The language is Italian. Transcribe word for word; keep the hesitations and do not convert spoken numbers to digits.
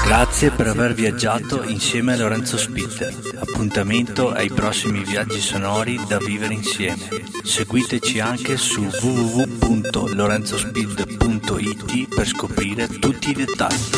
Grazie per aver viaggiato insieme a Lorenzo Spitter. Appuntamento ai prossimi viaggi sonori da vivere insieme. Seguiteci anche su w w w punto lorenzospid punto i t per scoprire tutti i dettagli.